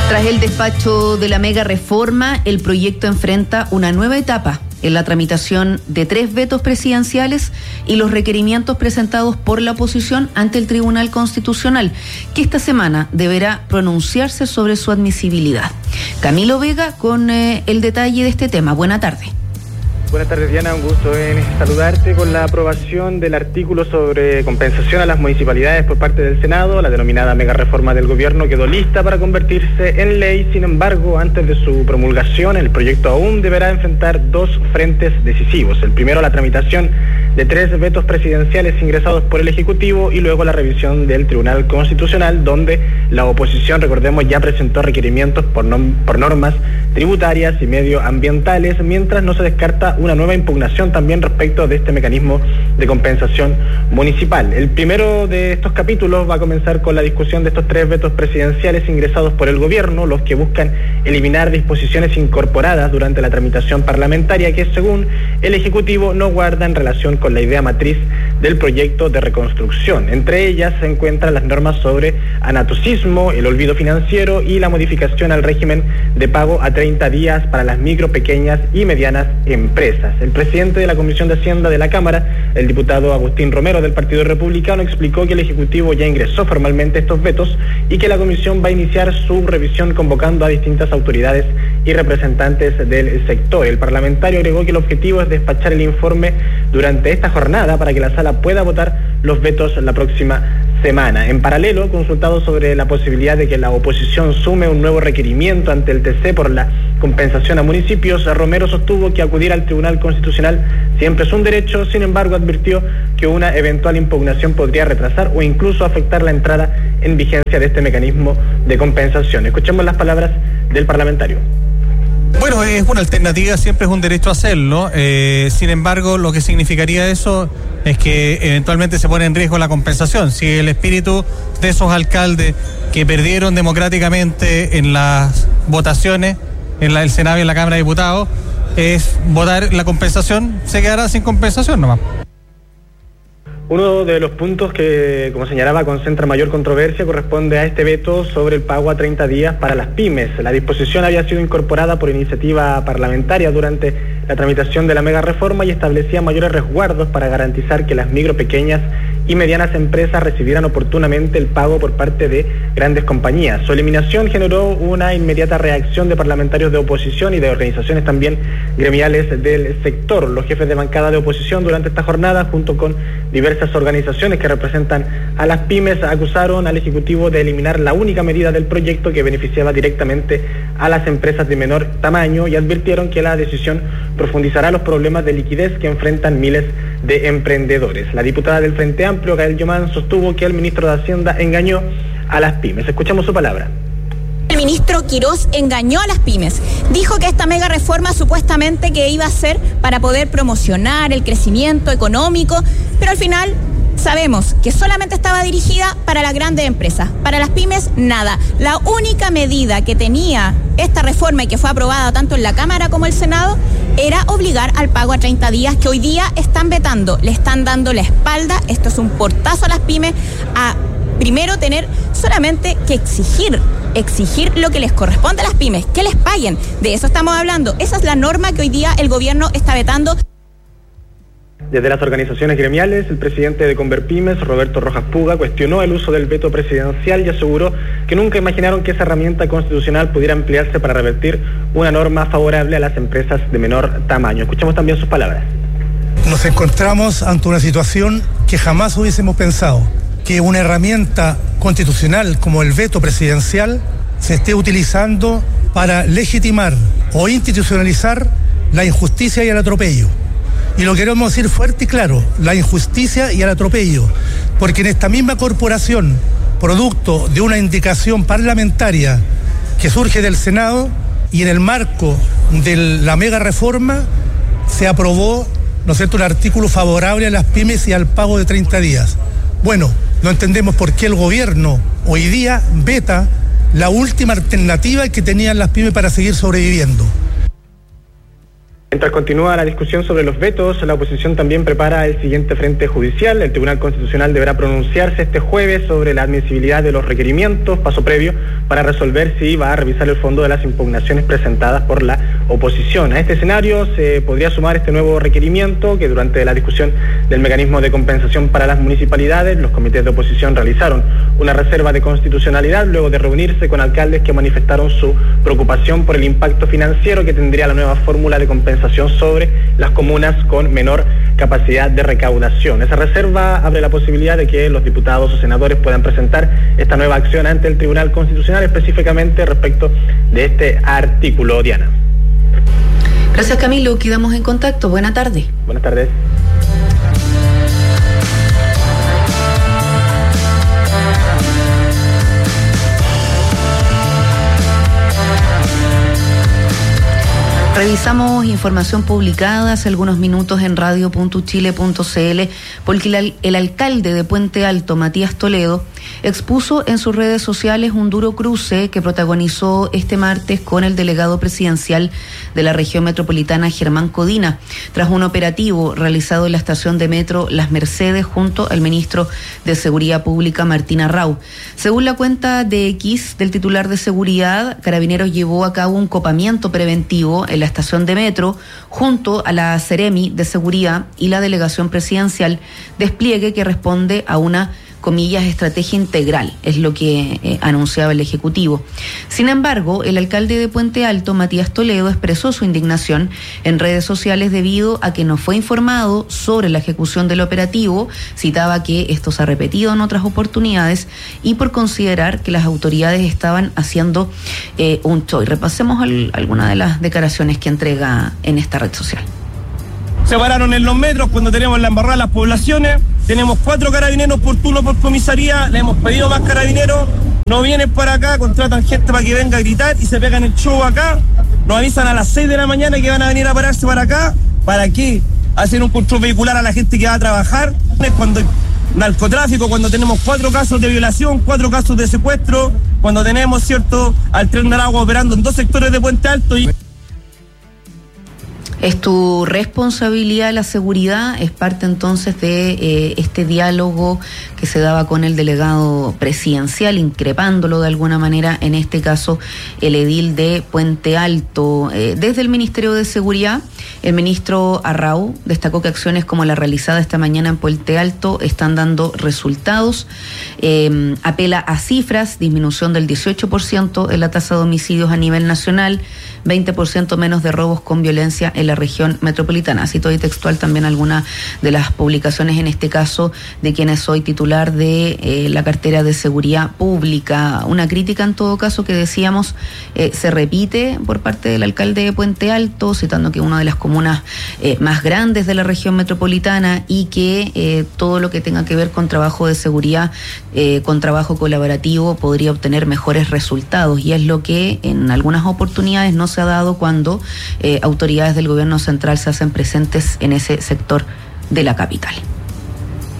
Tras el despacho de la mega reforma, el proyecto enfrenta una nueva etapa en la tramitación de 3 vetos presidenciales y los requerimientos presentados por la oposición ante el Tribunal Constitucional, que esta semana deberá pronunciarse sobre su admisibilidad. Camilo Vega con el detalle de este tema. Buena tarde. Buenas tardes, Diana, un gusto en saludarte. Con la aprobación del artículo sobre compensación a las municipalidades por parte del Senado, la denominada mega reforma del gobierno quedó lista para convertirse en ley. Sin embargo, antes de su promulgación, el proyecto aún deberá enfrentar 2 frentes decisivos. El primero, la tramitación de 3 vetos presidenciales ingresados por el Ejecutivo y luego la revisión del Tribunal Constitucional, donde la oposición, recordemos, ya presentó requerimientos por normas tributarias y medioambientales, mientras no se descarta una nueva impugnación también respecto de este mecanismo de compensación municipal. El primero de estos capítulos va a comenzar con la discusión de estos 3 vetos presidenciales ingresados por el gobierno, los que buscan eliminar disposiciones incorporadas durante la tramitación parlamentaria que, según el Ejecutivo, no guardan relación con la idea matriz del proyecto de reconstrucción. Entre ellas se encuentran las normas sobre anatocismo, el olvido financiero y la modificación al régimen de pago a 30 días para las micro, pequeñas y medianas empresas. El presidente de la Comisión de Hacienda de la Cámara, el diputado Agustín Romero del Partido Republicano, explicó que el Ejecutivo ya ingresó formalmente estos vetos y que la Comisión va a iniciar su revisión convocando a distintas autoridades y representantes del sector. El parlamentario agregó que el objetivo es despachar el informe durante esta jornada para que la sala pueda votar los vetos la próxima semana. En paralelo, consultado sobre la posibilidad de que la oposición sume un nuevo requerimiento ante el TC por la compensación a municipios, Romero sostuvo que acudir al Tribunal Constitucional siempre es un derecho. Sin embargo, advirtió que una eventual impugnación podría retrasar o incluso afectar la entrada en vigencia de este mecanismo de compensación. Escuchemos las palabras del parlamentario. Bueno, es una alternativa, siempre es un derecho hacerlo. Sin embargo, lo que significaría eso es que eventualmente se pone en riesgo la compensación. Si el espíritu de esos alcaldes que perdieron democráticamente en las votaciones, en el Senado y en la Cámara de Diputados, es votar la compensación, se quedará sin compensación nomás. Uno de los puntos que, como señalaba, concentra mayor controversia corresponde a este veto sobre el pago a 30 días para las pymes. La disposición había sido incorporada por iniciativa parlamentaria durante la tramitación de la mega reforma y establecía mayores resguardos para garantizar que las micro, pequeñas y medianas empresas recibieran oportunamente el pago por parte de grandes compañías. Su eliminación generó una inmediata reacción de parlamentarios de oposición y de organizaciones también gremiales del sector. Los jefes de bancada de oposición durante esta jornada, junto con diversas organizaciones que representan a las pymes, acusaron al Ejecutivo de eliminar la única medida del proyecto que beneficiaba directamente a las empresas de menor tamaño y advirtieron que la decisión profundizará los problemas de liquidez que enfrentan miles de emprendedores. La diputada del Frente Amplio, Gael Yomán, sostuvo que el ministro de Hacienda engañó a las pymes. Escuchamos su palabra. El ministro Quirós engañó a las pymes. Dijo que esta mega reforma supuestamente que iba a ser para poder promocionar el crecimiento económico, pero al final sabemos que solamente estaba dirigida para las grandes empresas. Para las pymes, nada. La única medida que tenía esta reforma y que fue aprobada tanto en la Cámara como en el Senado era obligar al pago a 30 días, que hoy día están vetando, le están dando la espalda. Esto es un portazo a las pymes a primero tener solamente que exigir lo que les corresponde a las pymes, que les paguen. De eso estamos hablando. Esa es la norma que hoy día el gobierno está vetando. Desde las organizaciones gremiales, el presidente de Converpymes, Roberto Rojas Puga, cuestionó el uso del veto presidencial y aseguró que nunca imaginaron que esa herramienta constitucional pudiera emplearse para revertir una norma favorable a las empresas de menor tamaño. Escuchemos también sus palabras. Nos encontramos ante una situación que jamás hubiésemos pensado, que una herramienta constitucional como el veto presidencial se esté utilizando para legitimar o institucionalizar la injusticia y el atropello. Y lo queremos decir fuerte y claro, la injusticia y el atropello, porque en esta misma corporación, producto de una indicación parlamentaria que surge del Senado y en el marco de la mega reforma, se aprobó, ¿no es cierto?, un artículo favorable a las pymes y al pago de 30 días. Bueno, no entendemos por qué el gobierno hoy día veta la última alternativa que tenían las pymes para seguir sobreviviendo. Mientras continúa la discusión sobre los vetos, la oposición también prepara el siguiente frente judicial. El Tribunal Constitucional deberá pronunciarse este jueves sobre la admisibilidad de los requerimientos, paso previo para resolver si va a revisar el fondo de las impugnaciones presentadas por la oposición. A este escenario se podría sumar este nuevo requerimiento que durante la discusión del mecanismo de compensación para las municipalidades, los comités de oposición realizaron una reserva de constitucionalidad luego de reunirse con alcaldes que manifestaron su preocupación por el impacto financiero que tendría la nueva fórmula de compensación sobre las comunas con menor capacidad de recaudación. Esa reserva abre la posibilidad de que los diputados o senadores puedan presentar esta nueva acción ante el Tribunal Constitucional, específicamente respecto de este artículo. Diana. Gracias, Camilo. Quedamos en contacto. Buena tarde. Buenas tardes. Revisamos información publicada hace algunos minutos en radio.chile.cl porque el alcalde de Puente Alto, Matías Toledo, expuso en sus redes sociales un duro cruce que protagonizó este martes con el delegado presidencial de la región metropolitana, Germán Codina, tras un operativo realizado en la estación de metro Las Mercedes junto al ministro de Seguridad Pública, Martín Arrau. Según la cuenta de X del titular de Seguridad, Carabineros llevó a cabo un copamiento preventivo en la estación de metro junto a la Seremi de Seguridad y la delegación presidencial, despliegue que responde a una, comillas, estrategia integral, es lo que anunciaba el Ejecutivo. Sin embargo, el alcalde de Puente Alto, Matías Toledo, expresó su indignación en redes sociales debido a que no fue informado sobre la ejecución del operativo, citaba que esto se ha repetido en otras oportunidades, y por considerar que las autoridades estaban haciendo un show. Repasemos algunas de las declaraciones que entrega en esta red social. Se pararon en los metros cuando tenemos la embarrada las poblaciones, tenemos 4 carabineros por turno por comisaría, le hemos pedido más carabineros, no vienen para acá, contratan gente para que venga a gritar y se pegan el show acá, nos avisan a las 6 de la mañana que van a venir a pararse para acá, ¿para qué? Hacer un control vehicular a la gente que va a trabajar, cuando narcotráfico, cuando tenemos 4 casos de violación, 4 casos de secuestro, cuando tenemos, ¿cierto?, al Tren de Aragua operando en 2 sectores de Puente Alto y... Es tu responsabilidad la seguridad, es parte entonces de este diálogo que se daba con el delegado presidencial, increpándolo de alguna manera, en este caso el edil de Puente Alto. Desde el Ministerio de Seguridad, el ministro Arrau destacó que acciones como la realizada esta mañana en Puente Alto están dando resultados, apela a cifras, disminución del 18% en la tasa de homicidios a nivel nacional, 20% menos de robos con violencia en la región metropolitana. Cito ahí textual también algunas de las publicaciones, en este caso de quien es hoy titular de la cartera de Seguridad Pública. Una crítica en todo caso que decíamos se repite por parte del alcalde de Puente Alto, citando que una de las comunas más grandes de la región metropolitana y que todo lo que tenga que ver con trabajo de seguridad, con trabajo colaborativo, podría obtener mejores resultados, y es lo que en algunas oportunidades no se ha dado cuando autoridades del gobierno central se hacen presentes en ese sector de la capital.